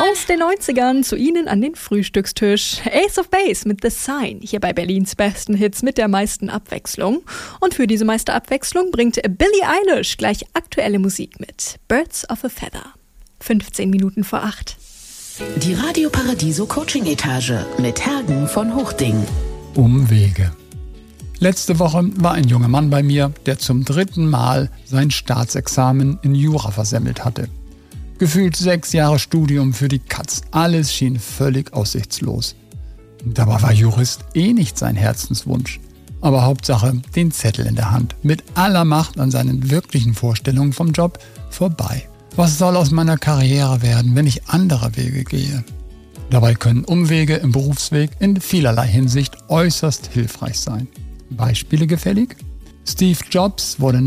Aus den 90ern zu Ihnen an den Frühstückstisch. Ace of Base mit The Sign, hier bei Berlins besten Hits mit der meisten Abwechslung. Und für diese meiste Abwechslung bringt Billie Eilish gleich aktuelle Musik mit. Birds of a Feather. 15 Minuten vor 8. Die Radio Paradiso Coaching Etage mit Hergen von Hochding. Umwege. Letzte Woche war ein junger Mann bei mir, der zum 3. Mal sein Staatsexamen in Jura versemmelt hatte. Gefühlt 6 Jahre Studium für die Katz. Alles schien völlig aussichtslos. Dabei war Jurist nicht sein Herzenswunsch. Aber Hauptsache den Zettel in der Hand. Mit aller Macht an seinen wirklichen Vorstellungen vom Job vorbei. Was soll aus meiner Karriere werden, wenn ich andere Wege gehe? Dabei können Umwege im Berufsweg in vielerlei Hinsicht äußerst hilfreich sein. Beispiele gefällig? Steve Jobs wurde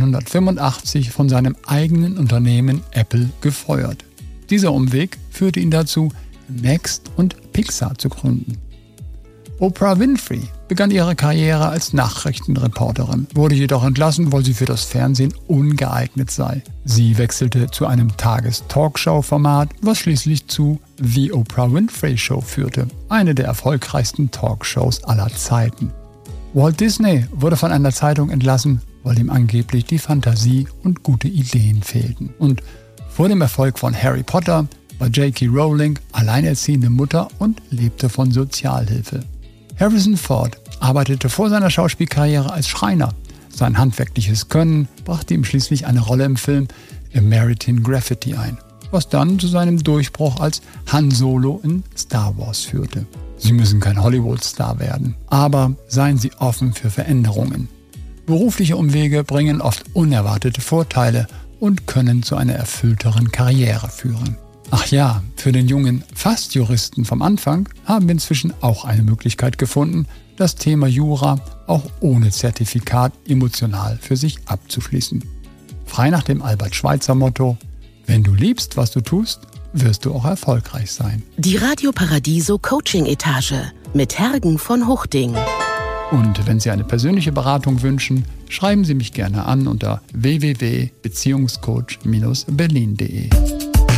1985 von seinem eigenen Unternehmen Apple gefeuert. Dieser Umweg führte ihn dazu, Next und Pixar zu gründen. Oprah Winfrey begann ihre Karriere als Nachrichtenreporterin, wurde jedoch entlassen, weil sie für das Fernsehen ungeeignet sei. Sie wechselte zu einem Tages-Talkshow-Format, was schließlich zu The Oprah Winfrey Show führte, eine der erfolgreichsten Talkshows aller Zeiten. Walt Disney wurde von einer Zeitung entlassen, weil ihm angeblich die Fantasie und gute Ideen fehlten. Und vor dem Erfolg von Harry Potter war J.K. Rowling alleinerziehende Mutter und lebte von Sozialhilfe. Harrison Ford arbeitete vor seiner Schauspielkarriere als Schreiner. Sein handwerkliches Können brachte ihm schließlich eine Rolle im Film American Graffiti ein, was dann zu seinem Durchbruch als Han Solo in Star Wars führte. Sie müssen kein Hollywood-Star werden, aber seien Sie offen für Veränderungen. Berufliche Umwege bringen oft unerwartete Vorteile und können zu einer erfüllteren Karriere führen. Ach ja, für den jungen Fast-Juristen vom Anfang haben wir inzwischen auch eine Möglichkeit gefunden, das Thema Jura auch ohne Zertifikat emotional für sich abzuschließen. Frei nach dem Albert-Schweitzer-Motto: Wenn du liebst, was du tust, wirst du auch erfolgreich sein. Die Radio Paradiso Coaching Etage mit Hergen von Hochding. Und wenn Sie eine persönliche Beratung wünschen, schreiben Sie mich gerne an unter www.beziehungscoach-berlin.de.